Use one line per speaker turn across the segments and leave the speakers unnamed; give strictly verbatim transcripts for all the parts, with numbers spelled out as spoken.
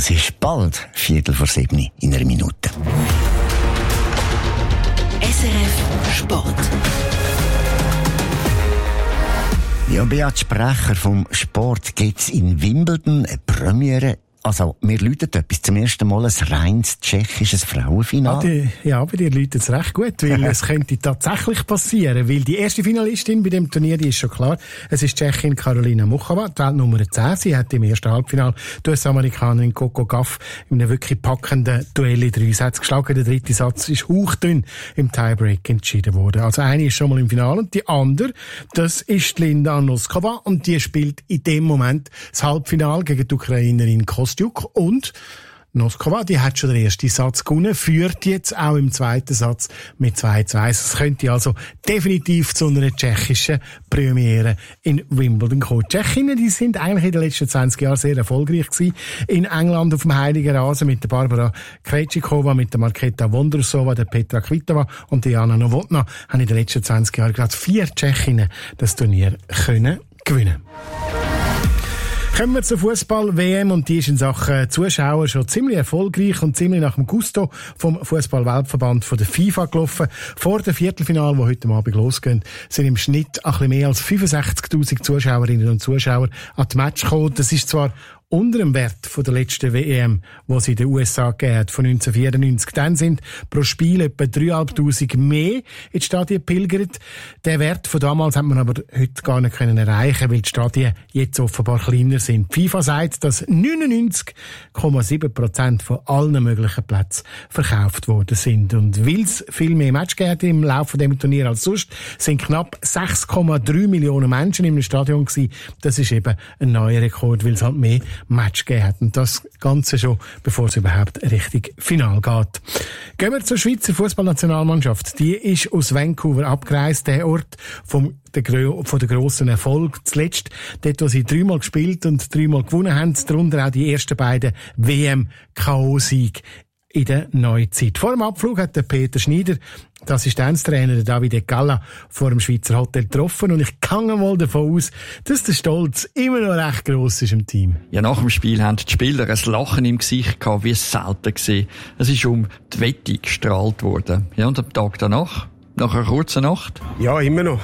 Es ist bald Viertel vor sieben in einer Minute.
S R F Sport.
Ja, Beat Sprecher vom Sport gibt's in Wimbledon eine Premiere. Also, mir läutet etwas zum ersten Mal ein reines tschechisches Frauenfinale.
Ah, die, ja, bei dir läutet es recht gut, weil es könnte tatsächlich passieren, weil die erste Finalistin bei dem Turnier, die ist schon klar, es ist Tschechin Karolina Muchova, die Weltnummer zehn. Sie hat im ersten Halbfinale die U S-Amerikanerin Coco Gauff in einem wirklich packenden Duell in drei Sätze geschlagen. Der dritte Satz ist hauchdünn im Tiebreak entschieden worden. Also eine ist schon mal im Finale und die andere, das ist Linda Noskova und die spielt in dem Moment das Halbfinale gegen die Ukrainerin Kostjuk. Und Noskova, die hat schon den ersten Satz gewonnen, führt jetzt auch im zweiten Satz mit zwei zu eins. Es könnte also definitiv zu einer tschechischen Premiere in Wimbledon kommen. Die Tschechinnen, die sind eigentlich in den letzten zwanzig Jahren sehr erfolgreich gewesen. In England auf dem Heiligen Rasen mit der Barbara Krejcikova, mit der Marketa Vondrousova, der Petra Kvitova und der Jana Novotná haben in den letzten zwanzig Jahren gerade vier Tschechinnen das Turnier können gewinnen. Kommen wir zur Fußball-W M und die ist in Sachen Zuschauer schon ziemlich erfolgreich und ziemlich nach dem Gusto vom Fußball-Weltverband von der FIFA gelaufen. Vor dem Viertelfinale, das heute Abend losgehen, sind im Schnitt ein bisschen mehr als fünfundsechzigtausend Zuschauerinnen und Zuschauer an die Match gekommen. Das ist zwar unter dem Wert von der letzten W M, die sie in den U S A gegeben hat, von neunzehnhundertvierundneunzig. Dann sind pro Spiel etwa dreitausendfünfhundert mehr in die Stadien gepilgert. Den Wert von damals hat man aber heute gar nicht können erreichen, weil die Stadien jetzt offenbar kleiner sind. Die FIFA sagt, dass neunundneunzig Komma sieben Prozent von allen möglichen Plätzen verkauft worden sind. Und weil es viel mehr Match gegeben hat im Laufe dieses Turnier als sonst, sind knapp sechs Komma drei Millionen Menschen im Stadion gewesen. Das ist eben ein neuer Rekord, weil es halt mehr Match gegeben hat. Und das Ganze schon, bevor es überhaupt richtig final geht. Gehen wir zur Schweizer Fußballnationalmannschaft. Die ist aus Vancouver abgereist, der Ort vom der, von der grossen Erfolg. Zuletzt, dort, wo sie dreimal gespielt und dreimal gewonnen haben, darunter auch die ersten beiden W M-K O-Siege in der Neuzeit. Vor dem Abflug hat der Peter Schneider, der Assistenztrainer der Davide Galla, vor dem Schweizer Hotel getroffen und ich gehe mal davon aus, dass der Stolz immer noch recht gross ist im Team.
Ja, nach dem Spiel haben die Spieler ein Lachen im Gesicht gehabt, wie es selten gesehen. Es ist um die Wette gestrahlt worden. Ja, und am Tag danach? Nach einer kurzen Nacht?
Ja, immer noch.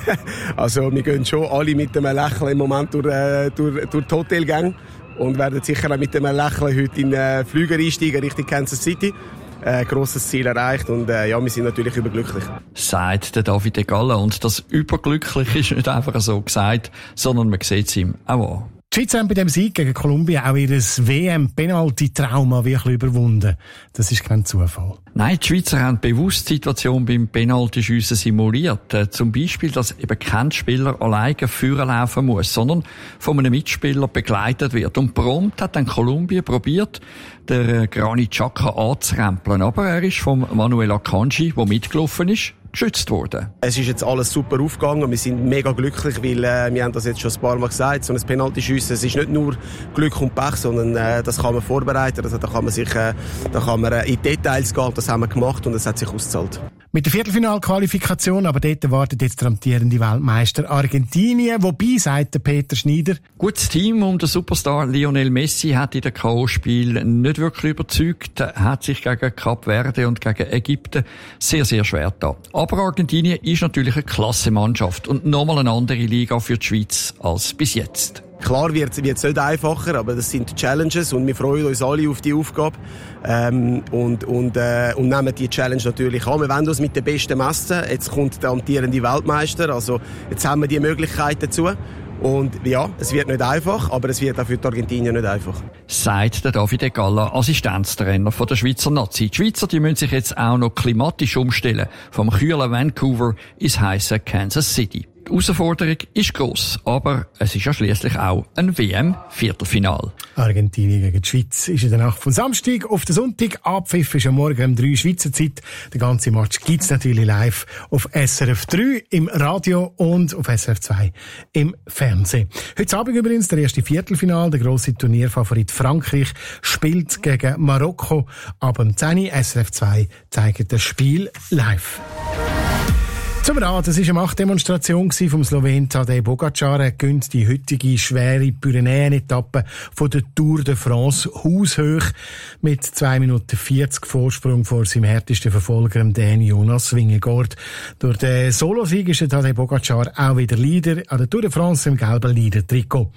Also, wir gehen schon alle mit einem Lächeln im Moment durch, äh, durch, durch die Hotelgänge und werden sicher auch mit einem Lächeln heute in den Flüger einsteigen Richtung Kansas City. Ein grosses Ziel erreicht und äh, ja, wir sind natürlich überglücklich.
Sagt der Davide Galla. Und das überglücklich ist nicht einfach so gesagt, sondern man sieht es ihm auch an.
Die Schweizer haben bei dem Sieg gegen Kolumbien auch ihr W M-Penalty-Trauma wirklich überwunden. Das ist kein Zufall.
Nein, die Schweizer haben bewusst die Situation beim Penaltyschiessen simuliert. Äh, zum Beispiel, dass eben kein Spieler alleine führen laufen muss, sondern von einem Mitspieler begleitet wird. Und prompt hat dann Kolumbien probiert, der Granit Xhaka anzurempeln. Aber er ist vom Manuel Akanji, der mitgelaufen ist, geschützt worden.
Es ist jetzt alles super aufgegangen. Wir sind mega glücklich, weil äh, wir haben das jetzt schon ein paar Mal gesagt. So ein Penaltyschiessen, es ist nicht nur Glück und Pech, sondern äh, das kann man vorbereiten. Also, da kann man sich, äh, da kann man äh, in Details gehen. Das haben wir gemacht und es hat sich ausgezahlt.
Mit der Viertelfinalqualifikation, aber dort wartet jetzt der amtierende Weltmeister Argentinien. Wobei, sagt der Peter Schneider,
gutes Team um den Superstar Lionel Messi hat in den K O-Spiel nicht wirklich überzeugt, hat sich gegen Kap Verde und gegen Ägypten sehr, sehr schwer getan. Aber Argentinien ist natürlich eine klasse Mannschaft und nochmal eine andere Liga für die Schweiz als bis jetzt.
Klar wird es nicht einfacher, aber das sind Challenges und wir freuen uns alle auf die Aufgabe ähm, und, und, äh, und nehmen die Challenge natürlich an. Wir wollen uns mit den Besten messen. Jetzt kommt der amtierende Weltmeister, also jetzt haben wir die Möglichkeit dazu. Und ja, es wird nicht einfach, aber es wird auch für die Argentinier nicht einfach.
Sagt der Davide Galla, Assistenztrainer von der Schweizer Nazi. Die Schweizer, die müssen sich jetzt auch noch klimatisch umstellen. Vom kühlen Vancouver ins heisse Kansas City. Die Herausforderung ist gross, aber es ist ja schliesslich auch ein W M-Viertelfinal.
Argentinien gegen die Schweiz ist in der Nacht von Samstag auf den Sonntag. Abpfiff ist am Morgen um drei Schweizer Zeit. Der ganze Match gibt's natürlich live auf S R F drei im Radio und auf S R F zwei im Fernsehen. Heute Abend übrigens der erste Viertelfinal. Der grosse Turnierfavorit Frankreich spielt gegen Marokko. Ab um zehn Uhr S R F zwei zeigt das Spiel live. Zum Rad, es war eine Machtdemonstration vom Slowen Tadej Pogačar. Er gönnt die heutige schwere Pyrenäen-Etappe von der Tour de France haushoch mit zwei Minuten vierzig Vorsprung vor seinem härtesten Verfolger, dem Jonas Vingegaard. Durch den Solosieg ist der Tadej Pogačar auch wieder Leader an der Tour de France im gelben Leader-Trikot.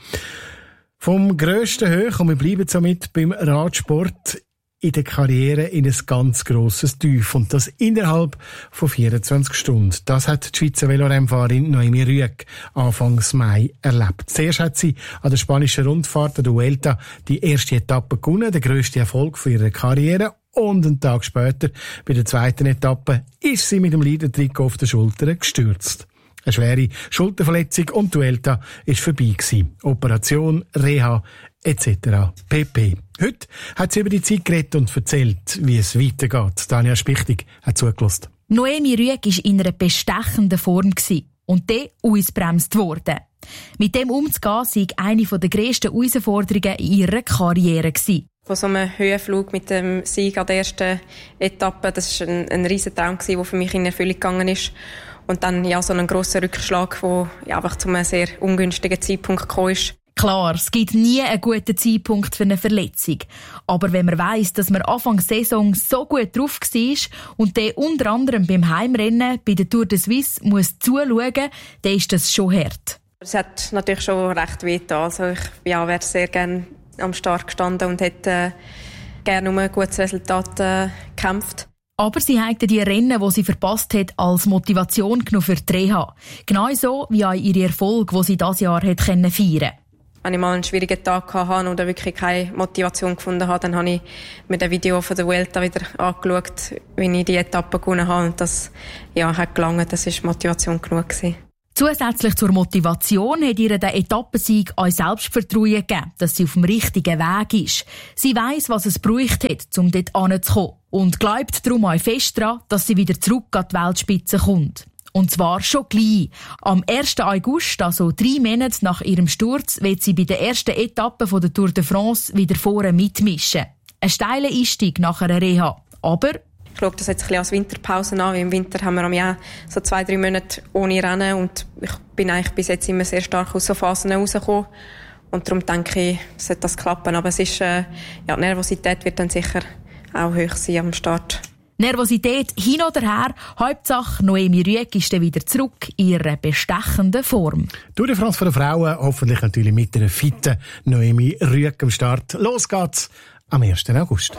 Vom grössten Hoch, und wir bleiben somit beim Radsport, in der Karriere in ein ganz grosses Tief. Und das innerhalb von vierundzwanzig Stunden. Das hat die Schweizer Velorennfahrerin Noemi Rüegg Anfangs Mai erlebt. Zuerst hat sie an der spanischen Rundfahrt der Vuelta die erste Etappe gewonnen, der grösste Erfolg für ihre Karriere. Und einen Tag später, bei der zweiten Etappe, ist sie mit dem Leader-Trikot auf der Schulter gestürzt. Eine schwere Schulterverletzung und die Vuelta war vorbei gewesen. Operation, Reha et cetera pp. Heute hat sie über die Zeit geredet und erzählt, wie es weitergeht. Tanja Spichtig hat zugelassen.
Noemi Rüegg war in einer bestechenden Form und dann ausgebremst worden. Mit dem umzugehen sei eine der grössten Herausforderungen in ihrer Karriere gewesen.
Von so einem Höhenflug mit dem Sieg an der ersten Etappe, das war ein, ein riesen Traum, der für mich in Erfüllung gegangen ist. Und dann ja, so ein grosser Rückschlag, der ja, einfach zu einem sehr ungünstigen Zeitpunkt gekommen ist.
Klar, es gibt nie einen guten Zeitpunkt für eine Verletzung. Aber wenn man weiss, dass man Anfang der Saison so gut drauf war und der unter anderem beim Heimrennen bei der Tour de Suisse muss zuschauen, dann ist das schon hart.
Es hat natürlich schon recht weh getan. Also ich ja, wäre sehr gerne am Start gestanden und hätte äh, gerne um ein gutes Resultat äh, gekämpft.
Aber sie hätte die Rennen, die sie verpasst hat, als Motivation genommen für die Reha. Genauso wie auch ihre Erfolge, die sie dieses Jahr hat feiern konnte.
Wenn ich mal einen schwierigen Tag hatte oder wirklich keine Motivation gefunden habe, dann habe ich mir das Video von der Vuelta wieder angeschaut, wie ich die Etappe gewonnen habe. Und das ja, hat gelangt, das war Motivation genug gewesen.
Zusätzlich zur Motivation hat ihr der Etappensieg auch Selbstvertrauen gegeben, dass sie auf dem richtigen Weg ist. Sie weiss, was es gebraucht hat, um dort hinzukommen. Und glaubt darum auch fest daran, dass sie wieder zurück an die Weltspitze kommt. Und zwar schon gleich. Am ersten August, also drei Monate nach ihrem Sturz, wird sie bei der ersten Etappe von der Tour de France wieder vorne mitmischen. Ein steiler Einstieg nach einer Reha. Aber
ich schaue das jetzt ein bisschen als Winterpause an, weil im Winter haben wir am Jahr so zwei, drei Monate ohne Rennen und ich bin eigentlich bis jetzt immer sehr stark aus so Phasen rausgekommen. Und darum denke ich, sollte das klappen. Aber es ist, äh, ja, die Nervosität wird dann sicher auch hoch sein am Start.
Nervosität hin oder her, Hauptsache Noemi Rüegg ist dann wieder zurück in ihrer bestechenden Form.
Tour de France für die Frauen, hoffentlich natürlich mit einer fitten Noemi Rüegg am Start. Los geht's am ersten August.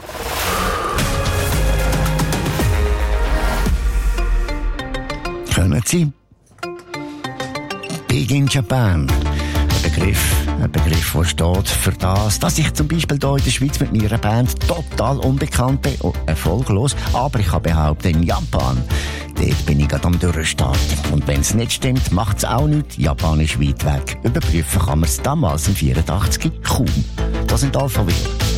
Können Sie? Big in Japan. Ein Begriff, ein Begriff, der steht für das, dass ich zum Beispiel hier in der Schweiz mit meiner Band total unbekannt bin und erfolglos. Aber ich kann behaupten, in Japan, dort bin ich gerade am Durchstarten. Und wenn es nicht stimmt, macht es auch nichts. Japan ist weit weg. Überprüfen kann man es damals im vierundachtzig kaum. Das sind Alpha Will.